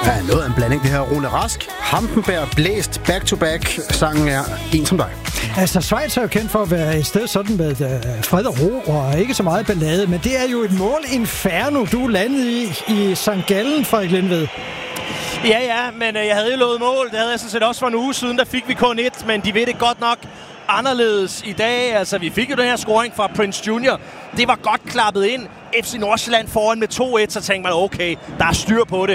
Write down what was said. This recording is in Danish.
Ja, noget af en blanding, det her. Rune Rask, Hampenberg, Blæst, back-to-back. Sangen er En som dig. Altså, Schweiz er jo kendt for at være et sted sådan med fred og ro og ikke så meget ballade, men det er jo et mål-inferno, du er landet i St. Gallen, Frederik Lindved. Ja, men jeg havde jo lovet mål. Det havde jeg sådan set også for en uge siden. Der fik vi kun 1, men de ved det godt nok anderledes i dag. Altså, vi fik jo den her scoring fra Prince Junior. Det var godt klappet ind. FC Nordsjælland foran med 2-1, så tænkte man, okay, der er styr på det.